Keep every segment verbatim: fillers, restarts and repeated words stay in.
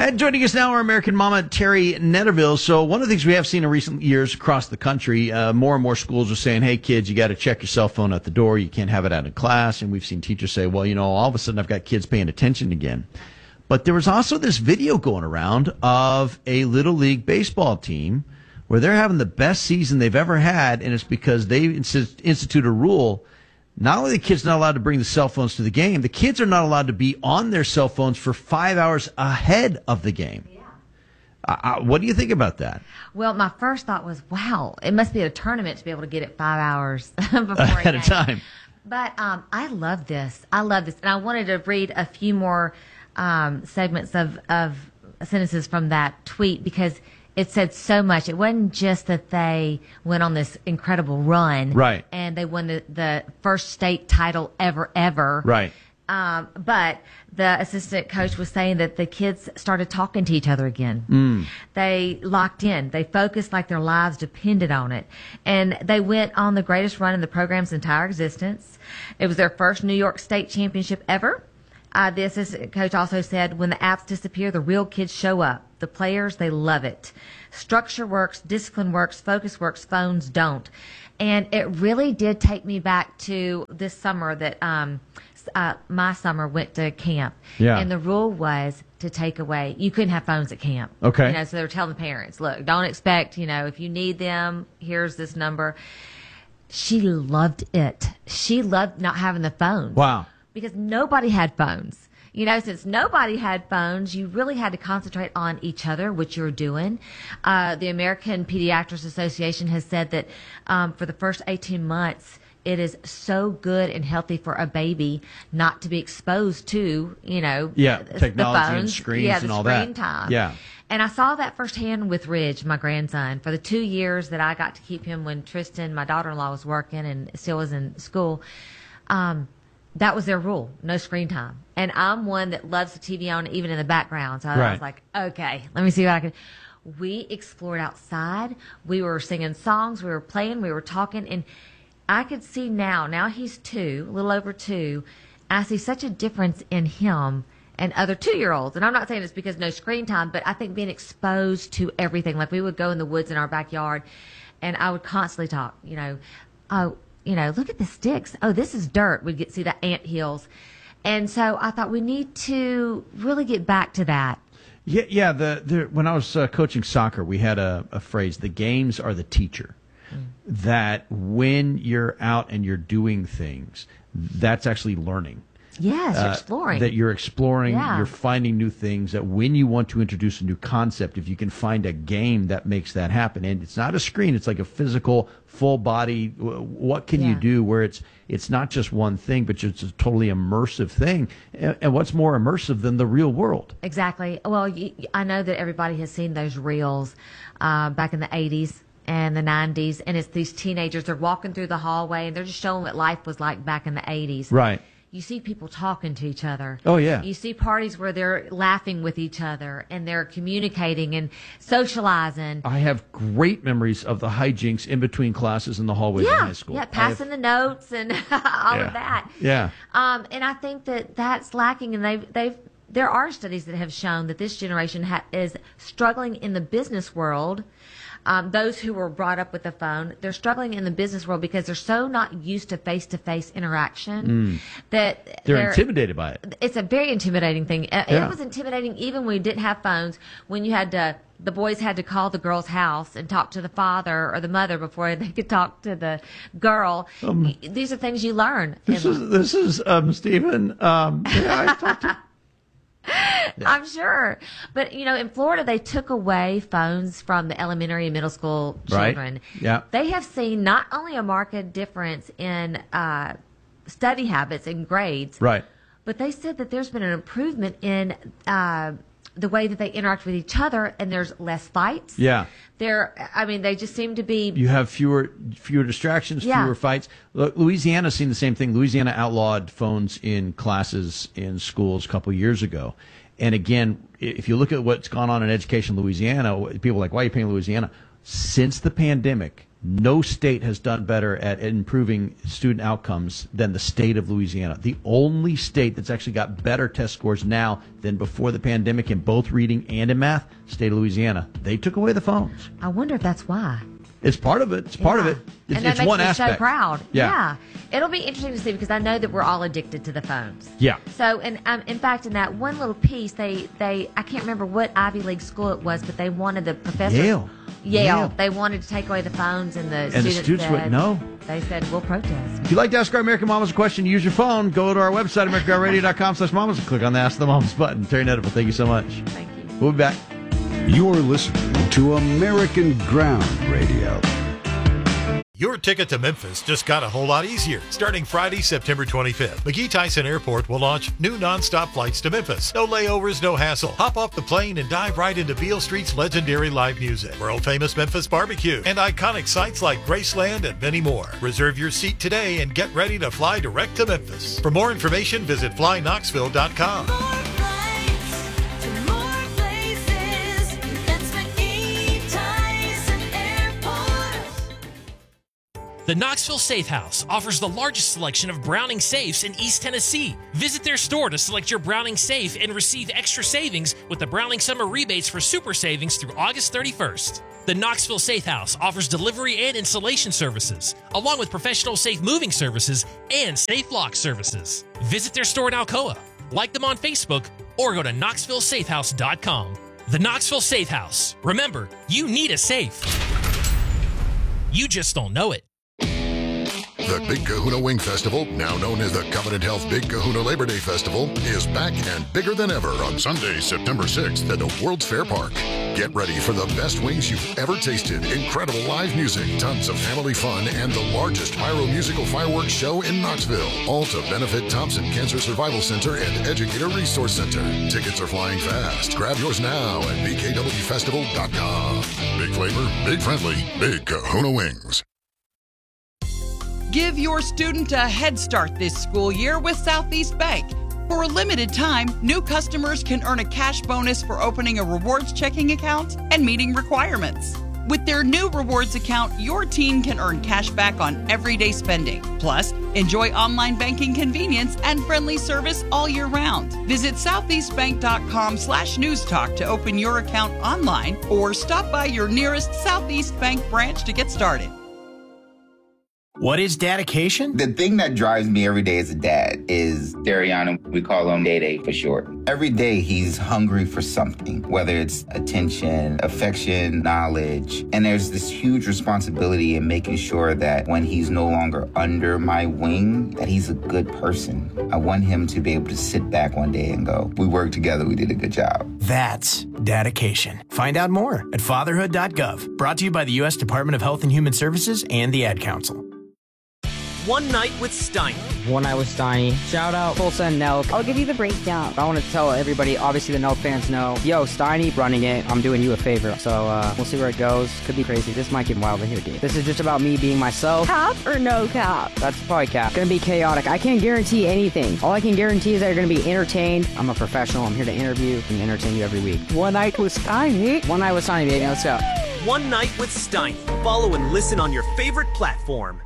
And joining us now, our American mama, Terry Netterville. So one of the things we have seen in recent years across the country, uh, more and more schools are saying, hey, kids, you got to check your cell phone at the door. You can't have it out in class. And we've seen teachers say, well, you know, all of a sudden I've got kids paying attention again. But there was also this video going around of a Little League baseball team where they're having the best season they've ever had, and it's because they institute a rule. Not only are the kids not allowed to bring the cell phones to the game, the kids are not allowed to be on their cell phones for five hours ahead of the game. Yeah. Uh, what do you think about that? Well, my first thought was, wow, it must be a tournament to be able to get it five hours before ahead of time. But um, I love this. I love this. And I wanted to read a few more um, segments of, of sentences from that tweet because it said so much. It wasn't just that they went on this incredible run. Right. And they won the, the first state title ever, ever. Right. Um, but the assistant coach was saying that the kids started talking to each other again. Mm. They locked in. They focused like their lives depended on it. And they went on the greatest run in the program's entire existence. It was their first New York State championship ever. Uh, the assistant coach also said, when the apps disappear, the real kids show up. The players, they love it. Structure works, discipline works, focus works, phones don't. And it really did take me back to this summer that um, uh, my summer went to camp. Yeah. And the rule was to take away, you couldn't have phones at camp. Okay. You know, so they were telling the parents, look, don't expect, you know, if you need them, here's this number. She loved it. She loved not having the phone. Wow. Because nobody had phones. You know, since nobody had phones, you really had to concentrate on each other, which you're doing. Uh, the American Pediatrics Association has said that um, for the first eighteen months, it is so good and healthy for a baby not to be exposed to, you know, yeah, the technology phones. and screens yeah, the and all screen that. Time. Yeah. And I saw that firsthand with Ridge, my grandson. For the two years that I got to keep him when Tristan, my daughter-in-law, was working and still was in school, um, that was their rule, no screen time. And I'm one that loves the T V on even in the background. So right. I was like, okay, let me see what I can. We explored outside. We were singing songs. We were playing. We were talking. And I could see now, now he's two, a little over two. I see such a difference in him and other two-year-olds. And I'm not saying it's because no screen time, but I think being exposed to everything. Like we would go in the woods in our backyard, and I would constantly talk, you know, oh, you know, look at the sticks. Oh, this is dirt. We'd get see the ant hills. And so I thought we need to really get back to that. Yeah, yeah. The, the when I was uh, coaching soccer, we had a, a phrase: "The games are the teacher." Mm. That when you're out and you're doing things, that's actually learning. Yes, you're exploring. Uh, that you're exploring, yeah. You're finding new things. That when you want to introduce a new concept, if you can find a game that makes that happen, and it's not a screen, it's like a physical, full body. What can yeah. you do where it's it's not just one thing, but it's a totally immersive thing? And, and what's more immersive than the real world? Exactly. Well, you, I know that everybody has seen those reels uh, back in the eighties. And the nineties, and it's these teenagers. They're walking through the hallway, and they're just showing what life was like back in the eighties. Right. You see people talking to each other. Oh, yeah. You see parties where they're laughing with each other, and they're communicating and socializing. I have great memories of the hijinks in between classes in the hallways yeah. in high school. Yeah, passing have, the notes and all yeah. of that. Yeah. Um, and I think that that's lacking, and they've they've. There are studies that have shown that this generation ha- is struggling in the business world. Um, those who were brought up with the phone, they're struggling in the business world because they're so not used to face-to-face interaction mm. that they're, they're intimidated by it. It's a very intimidating thing. Yeah. It was intimidating even when we didn't have phones, when you had to, the boys had to call the girl's house and talk to the father or the mother before they could talk to the girl. Um, These are things you learn. This is, this is um, Stephen. Um, yeah, I talked to Yeah. I'm sure. But, you know, in Florida, they took away phones from the elementary and middle school children. Right. Yeah. They have seen not only a marked difference in uh, study habits and grades, right, but they said that there's been an improvement in uh, the way that they interact with each other, and there's less fights. Yeah. They're, I mean, they just seem to be... You have fewer fewer distractions, yeah. fewer fights. Louisiana's seen the same thing. Louisiana outlawed phones in classes in schools a couple years ago. And again, if you look at what's gone on in education in Louisiana, people are like, why are you paying Louisiana? Since the pandemic, No state has done better at improving student outcomes than the state of Louisiana. The only state that's actually got better test scores now than before the pandemic in both reading and in math, state of Louisiana. They took away the phones. I wonder if that's why. It's part of it. It's part yeah. of it. It's, and that it's makes one me aspect. so proud. Yeah. yeah. It'll be interesting to see because I know that we're all addicted to the phones. Yeah. So, and um, in fact, in that one little piece, they, they, I can't remember what Ivy League school it was, but they wanted the professor. Yale. Yale. Yale. They wanted to take away the phones, and the And students, the students said, went, no. They said, we'll protest. If you'd like to ask our American Mamas a question, use your phone. Go to our website, american girl radio dot com slash mamas, and click on the Ask the Mamas button. Terry Netterville, thank you so much. Thank you. We'll be back. You're listening to American Ground Radio. Your ticket to Memphis just got a whole lot easier. Starting Friday, September twenty-fifth, McGee Tyson Airport will launch new nonstop flights to Memphis. No layovers, no hassle. Hop off the plane and dive right into Beale Street's legendary live music, world-famous Memphis barbecue, and iconic sites like Graceland and many more. Reserve your seat today and get ready to fly direct to Memphis. For more information, visit fly knoxville dot com. The Knoxville Safe House offers the largest selection of Browning safes in East Tennessee. Visit their store to select your Browning safe and receive extra savings with the Browning Summer Rebates for Super Savings through August thirty-first. The Knoxville Safe House offers delivery and installation services, along with professional safe moving services and safe lock services. Visit their store in Alcoa, like them on Facebook, or go to knoxville safe house dot com. The Knoxville Safe House. Remember, you need a safe. You just don't know it. The Big Kahuna Wing Festival, now known as the Covenant Health Big Kahuna Labor Day Festival, is back and bigger than ever on Sunday, September sixth at the World's Fair Park. Get ready for the best wings you've ever tasted, incredible live music, tons of family fun, and the largest pyro-musical fireworks show in Knoxville. All to benefit Thompson Cancer Survival Center and Educator Resource Center. Tickets are flying fast. Grab yours now at b k w festival dot com. Big flavor, big friendly, Big Kahuna Wings. Give your student a head start this school year with Southeast Bank. For a limited time, new customers can earn a cash bonus for opening a rewards checking account and meeting requirements. With their new rewards account, your teen can earn cash back on everyday spending. Plus, enjoy online banking convenience and friendly service all year round. Visit southeast bank dot com slash news talk to open your account online or stop by your nearest Southeast Bank branch to get started. What is dedication? The thing that drives me every day as a dad is Dariana. We call him Day Day for short. Every day he's hungry for something, whether it's attention, affection, knowledge. And there's this huge responsibility in making sure that when he's no longer under my wing, that he's a good person. I want him to be able to sit back one day and go, we worked together, we did a good job. That's dedication. Find out more at fatherhood dot gov. Brought to you by the U S Department of Health and Human Services and the Ad Council. One Night with Steiny. One Night with Steiny. Shout out Tulsa and Nelk. I'll give you the breakdown. I want to tell everybody, obviously the Nelk fans know, yo, Steiny running it. I'm doing you a favor. So uh, we'll see where it goes. Could be crazy. This might get wild in here, dude. This is just about me being myself. Cap or no cap? That's probably cap. Gonna be chaotic. I can't guarantee anything. All I can guarantee is that you're gonna be entertained. I'm a professional. I'm here to interview and entertain you every week. One Night with Steiny. One Night with Steiny, baby. Let's go. One Night with Steiny. Follow and listen on your favorite platform.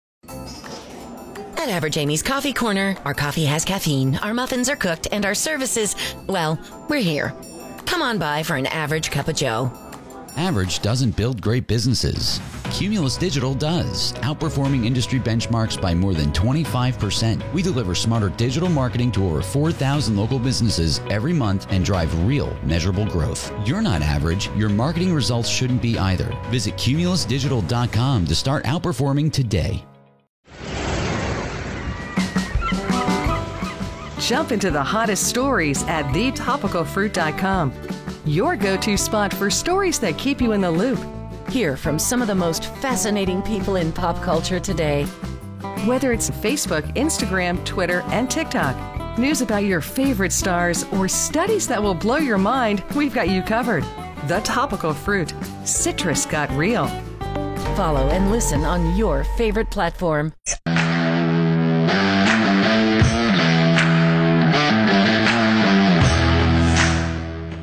At Average Amy's Coffee Corner, our coffee has caffeine, our muffins are cooked, and our services, well, we're here. Come on by for an average cup of joe. Average doesn't build great businesses. Cumulus Digital does, outperforming industry benchmarks by more than twenty-five percent. We deliver smarter digital marketing to over four thousand local businesses every month and drive real, measurable growth. You're not average. Your marketing results shouldn't be either. Visit cumulus digital dot com to start outperforming today. Jump into the hottest stories at the topical fruit dot com. Your go-to spot for stories that keep you in the loop. Hear from some of the most fascinating people in pop culture today. Whether it's Facebook, Instagram, Twitter, and TikTok, news about your favorite stars, or studies that will blow your mind, we've got you covered. The Topical Fruit. Citrus got real. Follow and listen on your favorite platform.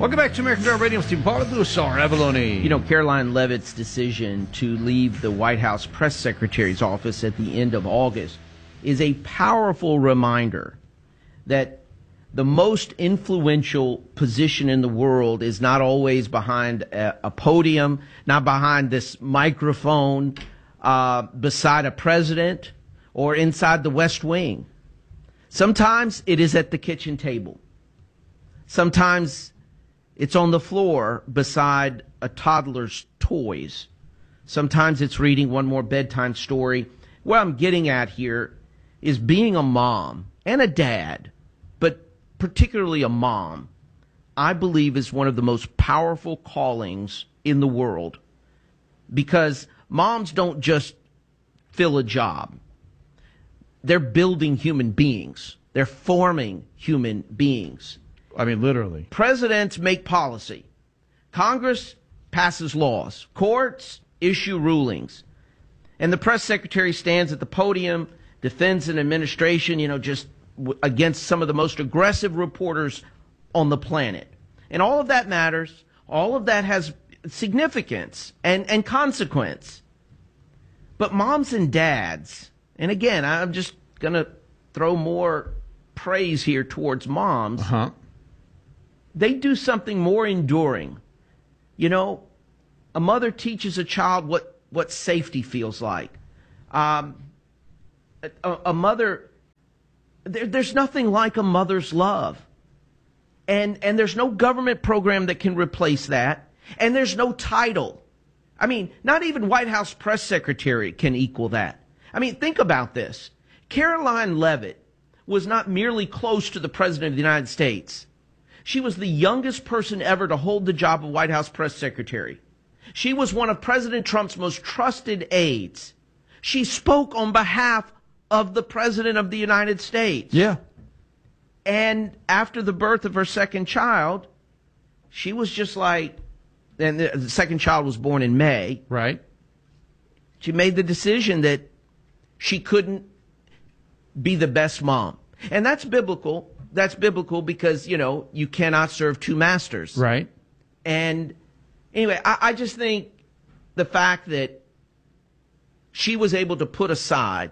Welcome back to American Ground Radio. Steve Bartlett, Louis Sauer, Avalone. You know, Caroline Leavitt's decision to leave the White House press secretary's office at the end of August is a powerful reminder that the most influential position in the world is not always behind a, a podium, not behind this microphone, uh, beside a president, or inside the West Wing. Sometimes it is at the kitchen table. Sometimes it's on the floor beside a toddler's toys. Sometimes it's reading one more bedtime story. What I'm getting at here is being a mom and a dad, but particularly a mom, I believe is one of the most powerful callings in the world, because moms don't just fill a job. They're building human beings. They're forming human beings. I mean, literally. Presidents make policy. Congress passes laws. Courts issue rulings. And the press secretary stands at the podium, defends an administration, you know, just w- against some of the most aggressive reporters on the planet. And all of that matters. All of that has significance and, and consequence. But moms and dads, and again, I'm just going to throw more praise here towards moms. Uh-huh. They do something more enduring. You know, a mother teaches a child what, what safety feels like. Um, a, a mother, there, there's nothing like a mother's love. And, and there's no government program that can replace that. And there's no title. I mean, not even White House press secretary can equal that. I mean, think about this. Caroline Leavitt was not merely close to the President of the United States. She was the youngest person ever to hold the job of White House press secretary. She was one of President Trump's most trusted aides. She spoke on behalf of the President of the United States. Yeah. And after the birth of her second child, she was just like, and the, the second child was born in May. Right. She made the decision that she couldn't be the best mom. And that's biblical. That's biblical because, you know, you cannot serve two masters. Right. And anyway, I, I just think the fact that she was able to put aside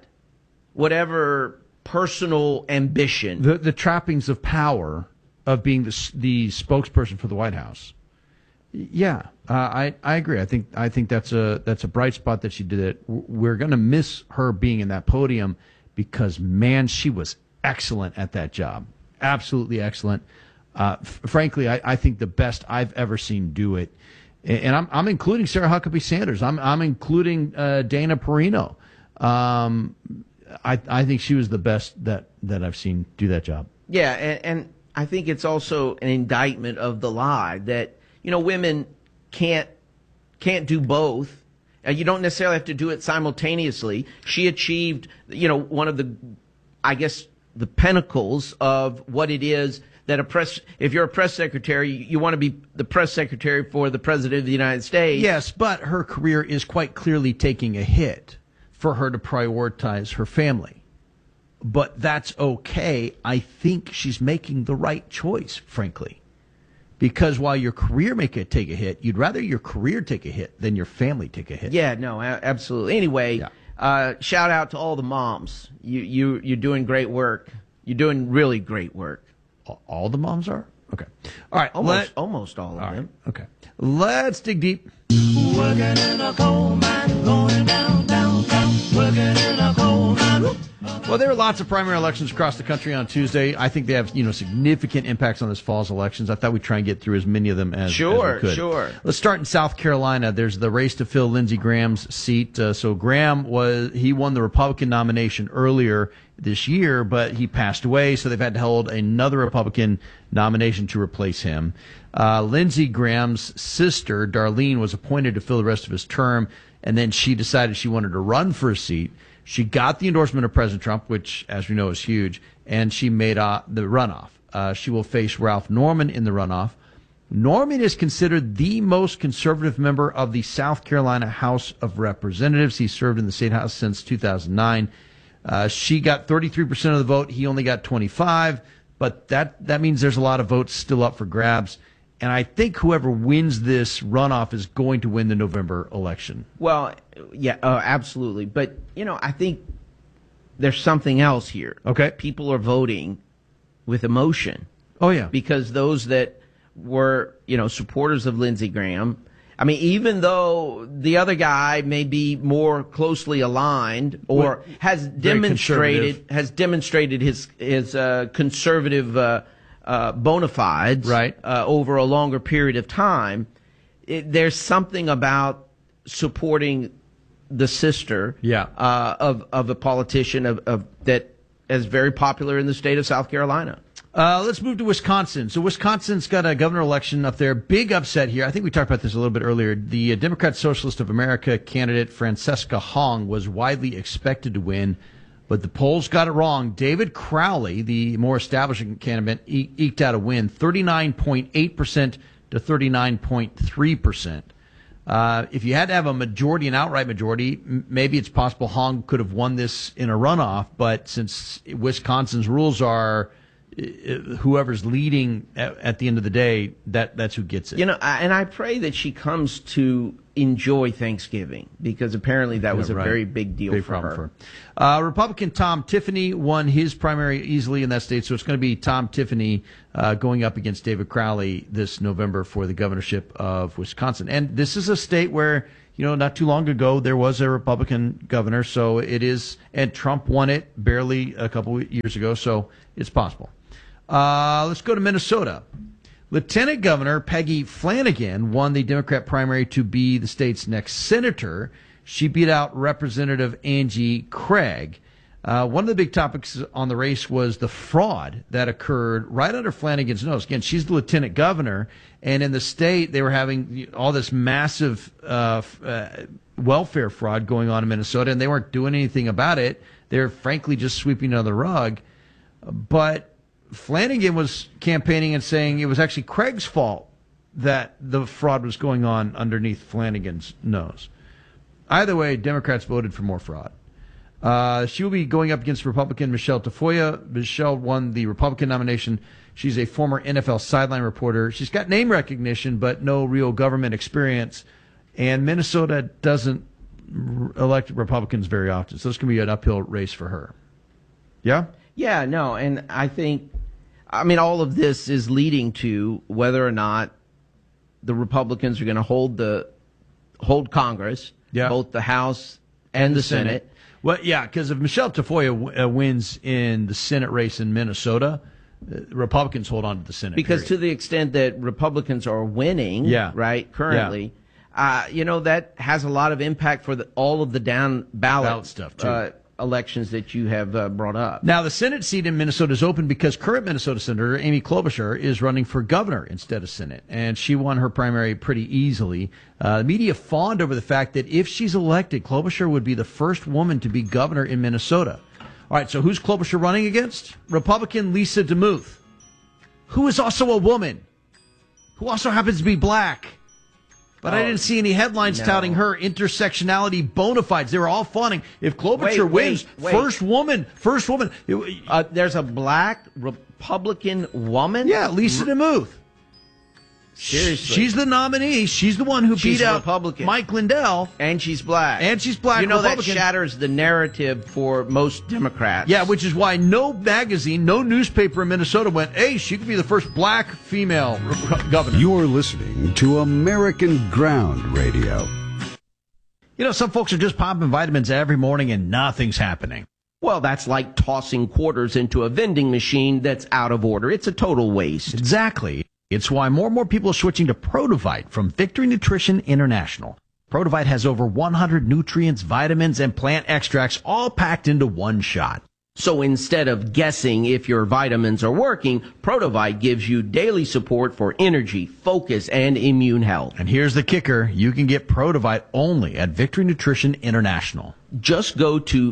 whatever personal ambition. The, the trappings of power of being the, the spokesperson for the White House. Yeah, uh, I, I agree. I think I think that's a that's a bright spot that she did it. We're going to miss her being in that podium because, man, she was excellent at that job. Absolutely excellent. Uh, f- frankly, I, I think the best I've ever seen do it. And, and I'm I'm including Sarah Huckabee Sanders. I'm I'm including uh, Dana Perino. Um, I I think she was the best that, that I've seen do that job. Yeah, and, and I think it's also an indictment of the lie that, you know, women can't can't do both. Uh, you don't necessarily have to do it simultaneously. She achieved, you know, one of the, I guess, the pinnacles of what it is that a press, if you're a press secretary, you, you want to be the press secretary for the President of the United States. Yes, but her career is quite clearly taking a hit for her to prioritize her family. But that's okay. I think she's making the right choice, frankly. Because while your career may take a hit, you'd rather your career take a hit than your family take a hit. Yeah, no, a- absolutely. Anyway, yeah. uh, shout out to all the moms. You, you, you're doing great work. You're doing really great work. All the moms are? Okay. All right. Almost, let, almost all of all them. Right, okay. Let's dig deep. Working in a coal mine, going down, down, down. Working in a coal mine. Well, there are lots of primary elections across the country on Tuesday. I think they have, you know, significant impacts on this fall's elections. I thought we'd try and get through as many of them as, sure, as we could. Sure, Let's start in South Carolina. There's the race to fill Lindsey Graham's seat. Uh, so Graham was he won the Republican nomination earlier this year, but he passed away, so they've had to hold another Republican nomination to replace him. Uh, Lindsey Graham's sister, Darlene, was appointed to fill the rest of his term, and then she decided she wanted to run for a seat. She got the endorsement of President Trump, which, as we know, is huge, and she made uh, the runoff. Uh, she will face Ralph Norman in the runoff. Norman is considered the most conservative member of the South Carolina House of Representatives. He served in the State House since two thousand nine. Uh, she got thirty-three percent of the vote. He only got twenty-five, but that, that means there's a lot of votes still up for grabs. And I think whoever wins this runoff is going to win the November election. Well, yeah, uh, absolutely. But, you know, I think there's something else here. Okay. People are voting with emotion. Oh, yeah. Because those that were, you know, supporters of Lindsey Graham, I mean, even though the other guy may be more closely aligned or Well, has very demonstrated conservative. has demonstrated his his uh, conservative uh, uh, bona fides Right. uh, over a longer period of time, it, there's something about supporting the sister Yeah. uh, of of a politician of, of that is very popular in the state of South Carolina. Uh, let's move to Wisconsin. So Wisconsin's got a governor election up there. Big upset here. I think we talked about this a little bit earlier. The uh, Democrat Socialist of America candidate Francesca Hong was widely expected to win, but the polls got it wrong. David Crowley, the more established candidate, e- eked out a win, thirty-nine point eight percent to thirty-nine point three percent. Uh, if you had to have a majority, an outright majority, m- maybe it's possible Hong could have won this in a runoff, but since Wisconsin's rules are whoever's leading at, at the end of the day, that that's who gets it. You know, I, and I pray that she comes to enjoy Thanksgiving because apparently that was Yeah, a right. very big deal Big for problem her. for her. Uh, Republican Tom Tiffany won his primary easily in that state, so it's going to be Tom Tiffany uh, going up against David Crowley this November for the governorship of Wisconsin. And this is a state where, you know, not too long ago there was a Republican governor, so it is, and Trump won it barely a couple of years ago, so it's possible. Uh, let's go to Minnesota. Lieutenant Governor Peggy Flanagan won the Democrat primary to be the state's next senator. She beat out Representative Angie Craig. Uh, one of the big topics on the race was the fraud that occurred right under Flanagan's nose. Again, she's the lieutenant governor, and in the state they were having all this massive uh, uh, welfare fraud going on in Minnesota, and they weren't doing anything about it. They were frankly just sweeping it under the rug. But Flanagan was campaigning and saying it was actually Craig's fault that the fraud was going on underneath Flanagan's nose. Either way, Democrats voted for more fraud. Uh, she will be going up against Republican Michelle Tafoya. Michelle won the Republican nomination. She's a former N F L sideline reporter. She's got name recognition, but no real government experience. And Minnesota doesn't r- elect Republicans very often, so it's going to be an uphill race for her. Yeah? Yeah, no, and I think, I mean, all of this is leading to whether or not the Republicans are going to hold the hold Congress, Yeah. both the House and, the Senate. Well, yeah, because if Michelle Tafoya w- uh, wins in the Senate race in Minnesota, uh, Republicans hold on to the Senate. Because period. to the extent that Republicans are winning, Yeah. right, currently, uh, you know, that has a lot of impact for the, all of the down ballot, Ballot stuff, too. Uh, elections that you have uh, brought up. Now, the Senate seat in Minnesota is open because current Minnesota Senator Amy Klobuchar is running for governor instead of Senate, and she won her primary pretty easily. Uh, the media fawned over the fact that if she's elected, Klobuchar would be the first woman to be governor in Minnesota. All right, so who's Klobuchar running against? Republican Lisa DeMuth, who is also a woman, who also happens to be black. But I Oh, didn't see any headlines no. touting her intersectionality bona fides. They were all fawning. If Klobuchar Wait, wait, wins, wait. first woman, first woman. It- Uh, there's a black Republican woman? yeah, Lisa DeMuth. Seriously. She's the nominee. She's the one who She's beat a out Republican. Mike Lindell. And she's black. And she's black, You know, Republican. that shatters the narrative for most Democrats. Yeah, which is why no magazine, no newspaper in Minnesota went, hey, she could be the first black female governor. You're listening to American Ground Radio. You know, some folks are just popping vitamins every morning and nothing's happening. Well, that's like tossing quarters into a vending machine that's out of order. It's a total waste. Exactly. It's why more and more people are switching to Produvite from Victory Nutrition International. Produvite has over one hundred nutrients, vitamins, and plant extracts all packed into one shot. So instead of guessing if your vitamins are working, Produvite gives you daily support for energy, focus, and immune health. And here's the kicker. You can get Produvite only at Victory Nutrition International. Just go to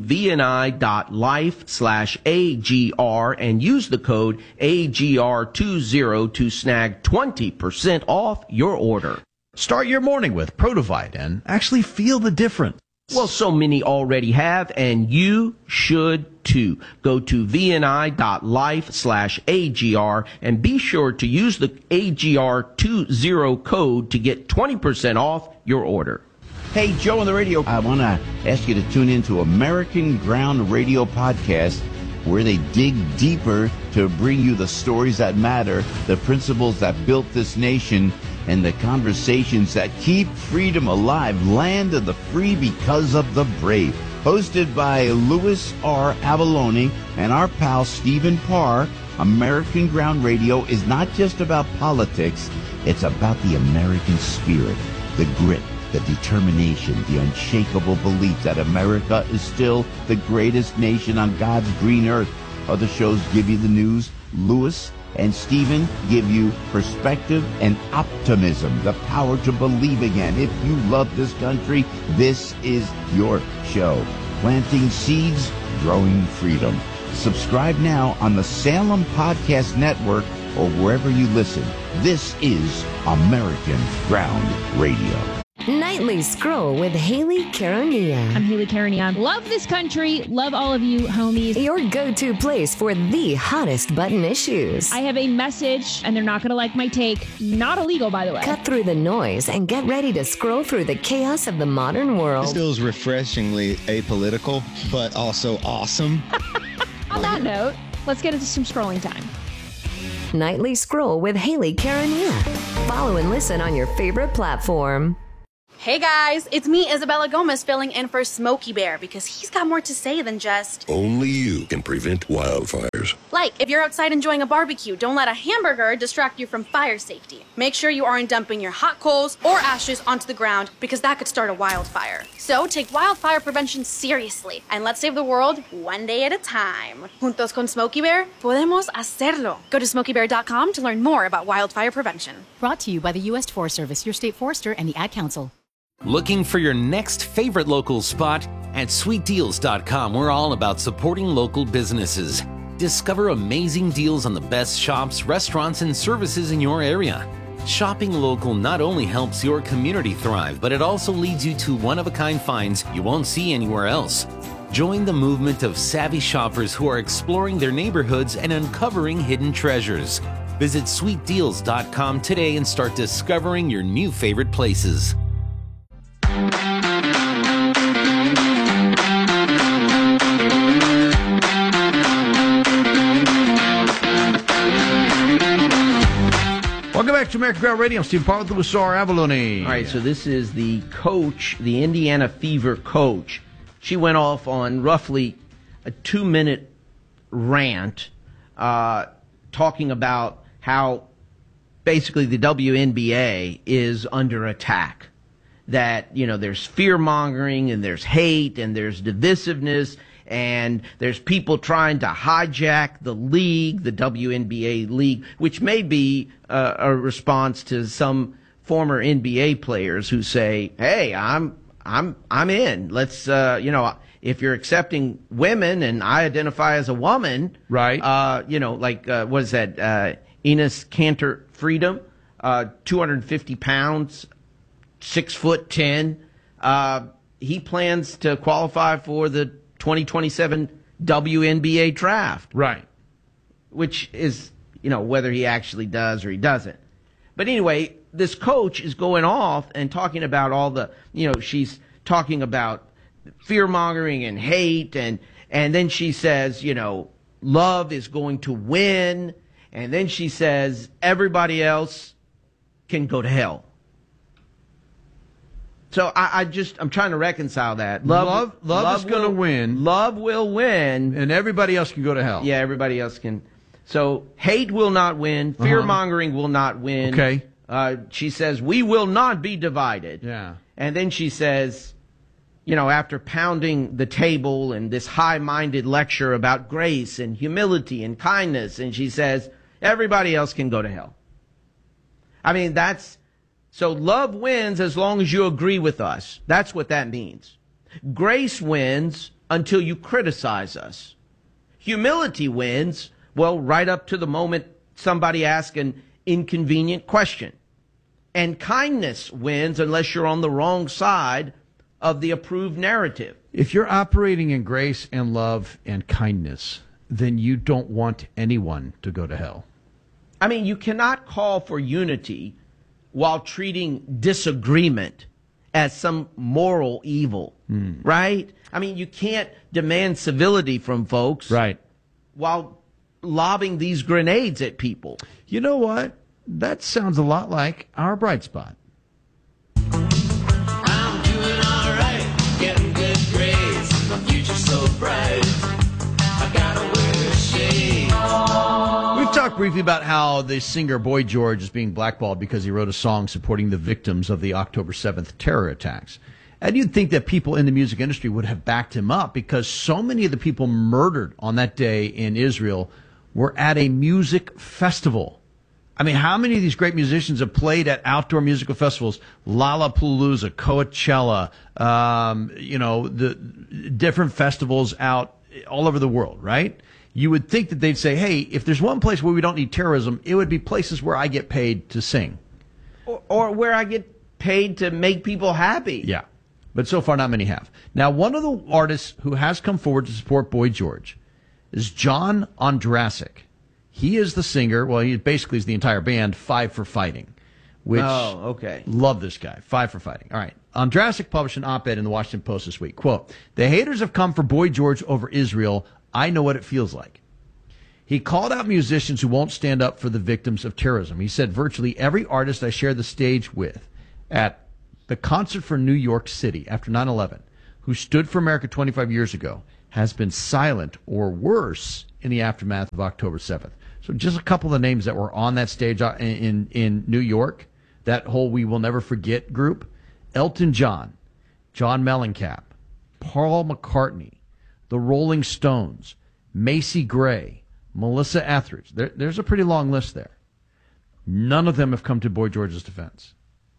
vni.life slash AGR and use the code A G R twenty to snag twenty percent off your order. Start your morning with Produvite and actually feel the difference. Well, so many already have, and you should too. Go to vni.life slash AGR and be sure to use the A G R twenty code to get twenty percent off your order. Hey, Joe on the radio. I want to ask you to tune in to American Ground Radio Podcast, where they dig deeper to bring you the stories that matter, the principles that built this nation, and the conversations that keep freedom alive. Land of the free because of the brave. Hosted by Louis R. Avalone and our pal Stephen Parr, American Ground Radio is not just about politics, it's about the American spirit, the grit, the determination, the unshakable belief that America is still the greatest nation on God's green earth. Other shows give you the news. Louis and Stephen give you perspective and optimism, the power to believe again. If you love this country, this is your show. Planting seeds, growing freedom. Subscribe now on the Salem Podcast Network or wherever you listen. This is American Ground Radio. Nightly Scroll with Haley Caronia. I'm Haley Caronia. Love this country. Love all of you, homies. Your go-to place for the hottest button issues. I have a message, and they're not going to like my take. Not illegal, by the way. Cut through the noise and get ready to scroll through the chaos of the modern world. This feels refreshingly apolitical, but also awesome. On that note, let's get into some scrolling time. Nightly Scroll with Haley Caronia. Follow and listen on your favorite platform. Hey guys, it's me, Isabella Gomez, filling in for Smokey Bear because he's got more to say than just... Only you can prevent wildfires. Like, if you're outside enjoying a barbecue, don't let a hamburger distract you from fire safety. Make sure you aren't dumping your hot coals or ashes onto the ground because that could start a wildfire. So take wildfire prevention seriously and let's save the world one day at a time. Juntos con Smokey Bear, podemos hacerlo. Go to smokey bear dot com to learn more about wildfire prevention. Brought to you by the U S Forest Service, your state forester, and the Ad Council. Looking for your next favorite local spot? At sweet deals dot com, we're all about supporting local businesses. Discover amazing deals on the best shops, restaurants, and services in your area. Shopping local not only helps your community thrive, but it also leads you to one-of-a-kind finds you won't see anywhere else. Join the movement of savvy shoppers who are exploring their neighborhoods and uncovering hidden treasures. Visit sweet deals dot com today and start discovering your new favorite places. Welcome back to American Ground Radio. I'm Steve Parr with Louis R. Avalone. All right, so this is the coach, the Indiana Fever coach. She went off on roughly a two-minute rant uh, talking about how basically the W N B A is under attack. That, you know, there's fear-mongering and there's hate and there's divisiveness and there's people trying to hijack the league, the W N B A league, which may be uh, a response to some former N B A players who say, "Hey, I'm I'm I'm in. Let's uh, you know, if you're accepting women and I identify as a woman, right? Uh, you know, like uh, what is that? Uh, Enes Kanter Freedom, uh, two hundred fifty pounds, six foot ten. Uh, he plans to qualify for the twenty twenty-seven W N B A draft. Right. Which is, you know, whether he actually does or he doesn't. But anyway, this coach is going off and talking about all the, you know, she's talking about fear-mongering and hate, and, and then she says, you know, love is going to win, and then she says everybody else can go to hell. So I, I just, I'm trying to reconcile that. Love, love, love, love is going to win. Love will win. And everybody else can go to hell. Yeah, everybody else can. So hate will not win. Fear-mongering uh-huh. will not win. Okay. Uh, she says, we will not be divided. Yeah. And then she says, you know, after pounding the table and this high-minded lecture about grace and humility and kindness, and she says, everybody else can go to hell. I mean, that's... So love wins as long as you agree with us. That's what that means. Grace wins until you criticize us. Humility wins, well, right up to the moment somebody asks an inconvenient question. And kindness wins unless you're on the wrong side of the approved narrative. If you're operating in grace and love and kindness, then you don't want anyone to go to hell. I mean, you cannot call for unity while treating disagreement as some moral evil, mm. right? I mean, you can't demand civility from folks, right, while lobbing these grenades at people. You know what? That sounds a lot like our bright spot. I'm doing all right, getting good grades. My future's so bright. I gotta wear a shade. We've talked briefly about how the singer Boy George is being blackballed because he wrote a song supporting the victims of the October seventh terror attacks. And you'd think that people in the music industry would have backed him up because so many of the people murdered on that day in Israel were at a music festival. I mean, how many of these great musicians have played at outdoor musical festivals? Lollapalooza, Coachella, um, you know, the different festivals out all over the world, right? You would think that they'd say, hey, if there's one place where we don't need terrorism, it would be places where I get paid to sing. Or, or where I get paid to make people happy. Yeah. But so far, not many have. Now, one of the artists who has come forward to support Boy George is John Ondrasik. He is the singer, well, he basically is the entire band, Five for Fighting. Which, oh, okay. Love this guy, Five for Fighting. All right. Ondrasik published an op-ed in the Washington Post this week. Quote, "The haters have come for Boy George over Israel. I know what it feels like." He called out musicians who won't stand up for the victims of terrorism. He said, virtually every artist I share the stage with at the Concert for New York City after nine eleven, who stood for America twenty-five years ago, has been silent or worse in the aftermath of October seventh. So just a couple of the names that were on that stage in, in, in New York, that whole We Will Never Forget group: Elton John, John Mellencamp, Paul McCartney, the Rolling Stones, Macy Gray, Melissa Etheridge. There, there's a pretty long list there. None of them have come to Boy George's defense.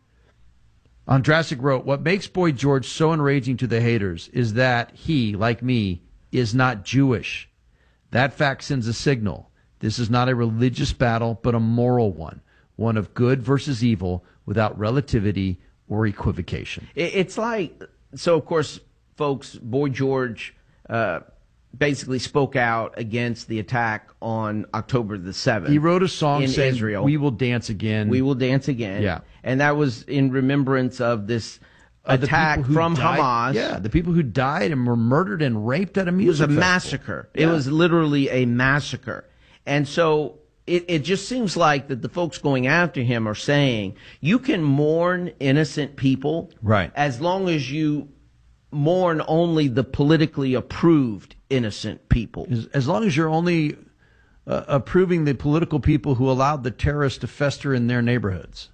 Ondrasik wrote, "What makes Boy George so enraging to the haters is that he, like me, is not Jewish. That fact sends a signal. This is not a religious battle, but a moral one, one of good versus evil without relativity or equivocation." It's like, so of course, folks, Boy George uh, basically spoke out against the attack on October the seventh. He wrote a song in saying, Israel. "We will dance again. We will dance again." Yeah. And that was in remembrance of this Of the attack people who from died- Hamas. Yeah, the people who died and were murdered and raped at a It music was a festival. massacre. Yeah. It was literally a massacre. And so it, it just seems like that the folks going after him are saying, you can mourn innocent people, right, as long as you mourn only the politically approved innocent people. As, as long as you're only uh, approving the political people who allowed the terrorists to fester in their neighborhoods.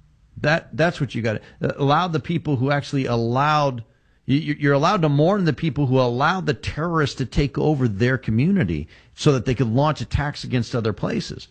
That that's what you got to allow the people who actually allowed. You, you're allowed to mourn the people who allowed the terrorists to take over their community so that they could launch attacks against other places.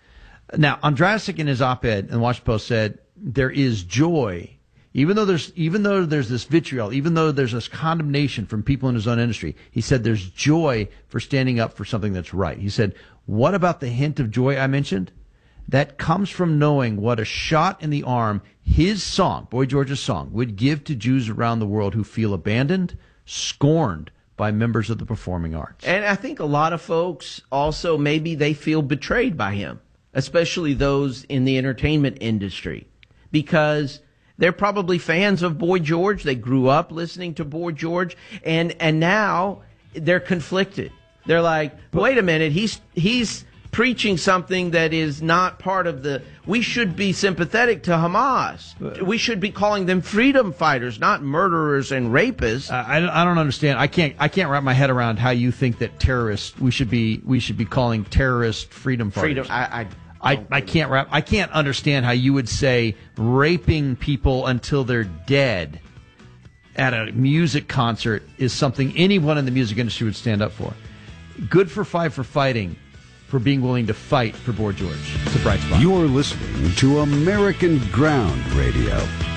Now, Ondrasik in his op-ed in the Washington Post said there is joy, even though there's even though there's this vitriol, even though there's this condemnation from people in his own industry. He said there's joy for standing up for something that's right. He said, "What about the hint of joy I mentioned? That comes from knowing what a shot in the arm his song, Boy George's song, would give to Jews around the world who feel abandoned, scorned by members of the performing arts." And I think a lot of folks also, maybe they feel betrayed by him, especially those in the entertainment industry, because they're probably fans of Boy George. They grew up listening to Boy George, and and now they're conflicted. They're like, wait a minute, he's he's preaching something that is not part of the, we should be sympathetic to Hamas. We should be calling them freedom fighters, not murderers and rapists. I, I don't understand. I can't I can't wrap my head around how you think that terrorists we should be we should be calling terrorist freedom fighters. Freedom. I I, I, I can't wrap I can't understand how you would say raping people until they're dead at a music concert is something anyone in the music industry would stand up for. Good for Five for Fighting, for being willing to fight for Boy George. It's a bright spot. You're listening to American Ground Radio.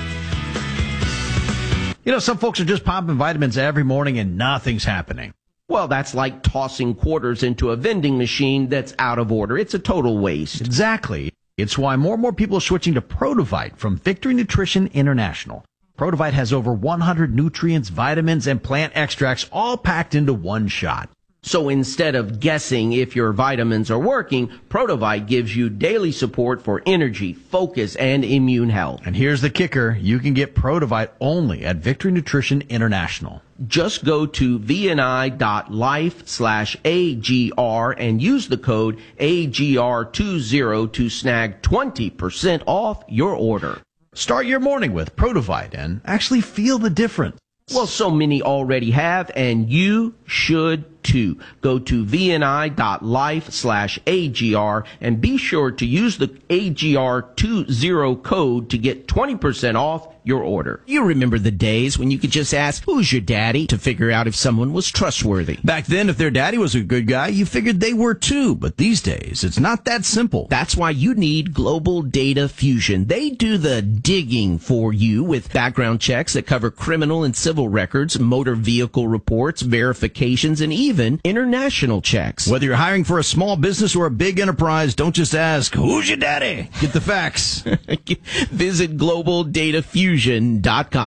You know, some folks are just popping vitamins every morning and nothing's happening. Well, that's like tossing quarters into a vending machine that's out of order. It's a total waste. Exactly. It's why more and more people are switching to Produvite from Victory Nutrition International. ProDivide has over one hundred nutrients, vitamins, and plant extracts all packed into one shot. So instead of guessing if your vitamins are working, ProDivide gives you daily support for energy, focus, and immune health. And here's the kicker. You can get ProDivide only at Victory Nutrition International. Just go to vni.life slash AGR and use the code A G R twenty to snag twenty percent off your order. Start your morning with ProDivide and actually feel the difference. Well, so many already have, and you should too. Go to vni.life slash AGR and be sure to use the A G R twenty code to get twenty percent off your order. You remember the days when you could just ask, who's your daddy, to figure out if someone was trustworthy. Back then, if their daddy was a good guy, you figured they were too. But these days, it's not that simple. That's why you need Global Data Fusion. They do the digging for you with background checks that cover criminal and civil records, motor vehicle reports, verifications, and even international checks. Whether you're hiring for a small business or a big enterprise, don't just ask, who's your daddy? Get the facts. Visit global data fusion dot com.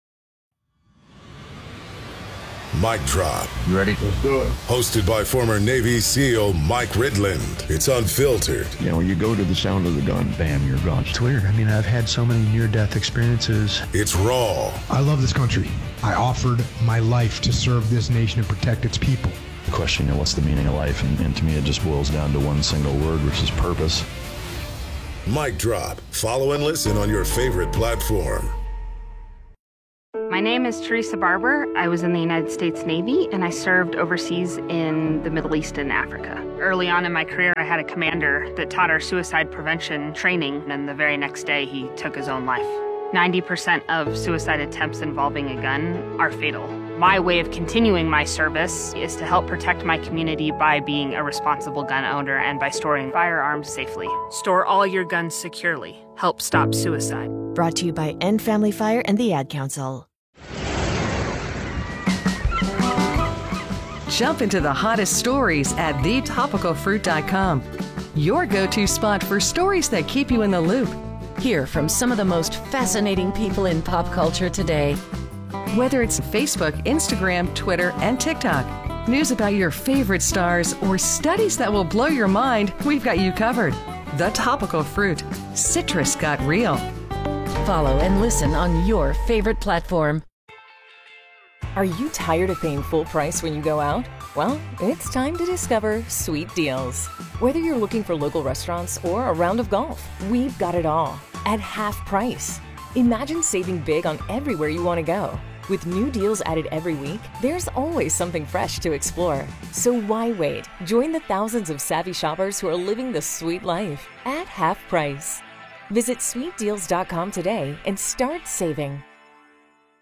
Mic Drop. You ready? Let's do it. Hosted by former Navy SEAL Mike Ridland. It's unfiltered. You know, you go to the sound of the gun, bam, you're gone. It's weird. I mean, I've had so many near-death experiences. It's raw. I love this country. I offered my life to serve this nation and protect its people. The question, you know, what's the meaning of life? And, and to me, it just boils down to one single word, which is purpose. Mic Drop. Follow and listen on your favorite platform. My name is Teresa Barber. I was in the United States Navy, and I served overseas in the Middle East and Africa. Early on in my career, I had a commander that taught our suicide prevention training, and the very next day, he took his own life. ninety percent of suicide attempts involving a gun are fatal. My way of continuing my service is to help protect my community by being a responsible gun owner and by storing firearms safely. Store all your guns securely. Help stop suicide. Brought to you by End Family Fire and the Ad Council. Jump into the hottest stories at the topical fruit dot com. Your go-to spot for stories that keep you in the loop. Hear from some of the most fascinating people in pop culture today. Whether it's Facebook, Instagram, Twitter, and TikTok, news about your favorite stars, or studies that will blow your mind, we've got you covered. The Topical Fruit. Citrus got real. Follow and listen on your favorite platform. Are you tired of paying full price when you go out? Well, it's time to discover Sweet Deals. Whether you're looking for local restaurants or a round of golf, we've got it all at half price. Imagine saving big on everywhere you want to go. With new deals added every week, there's always something fresh to explore. So why wait? Join the thousands of savvy shoppers who are living the sweet life at half price. Visit sweet deals dot com today and start saving.